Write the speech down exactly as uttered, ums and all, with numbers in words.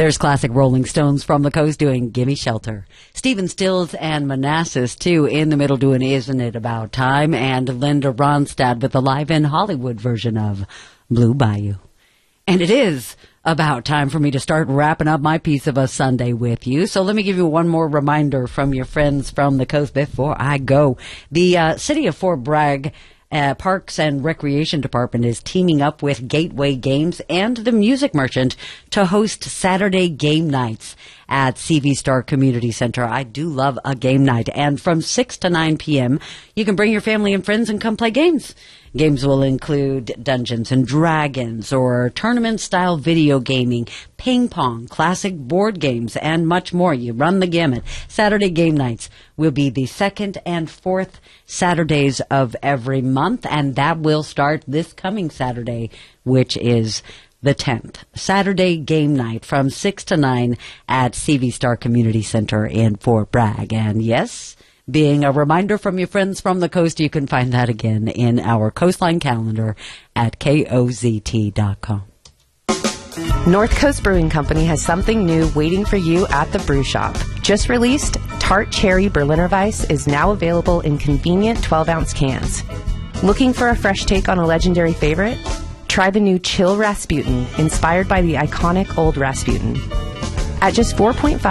There's classic Rolling Stones from the coast doing Gimme Shelter. Stephen Stills and Manassas, too, in the middle doing Isn't It About Time? And Linda Ronstadt with the Live in Hollywood version of Blue Bayou. And it is about time for me to start wrapping up my piece of a Sunday with you. So let me give you one more reminder from your friends from the coast before I go. The uh, city of Fort Bragg Uh, Parks and Recreation Department is teaming up with Gateway Games and the Music Merchant to host Saturday game nights at C V Star Community Center. I do love a game night. And from six to nine p.m., you can bring your family and friends and come play games. Games will include Dungeons and Dragons or tournament-style video gaming, ping pong, classic board games, and much more. You run the gamut. Saturday game nights will be the second and fourth Saturdays of every month, and that will start this coming Saturday, which is the tenth. Saturday game night from six to nine at C V Star Community Center in Fort Bragg. And yes, being a reminder from your friends from the coast, you can find that again in our Coastline calendar at K O Z T dot com. North Coast Brewing Company has something new waiting for you at the brew shop. Just released, Tart Cherry Berliner Weiss is now available in convenient twelve-ounce cans. Looking for a fresh take on a legendary favorite? Try the new Chill Rasputin, inspired by the iconic Old Rasputin. At just four point five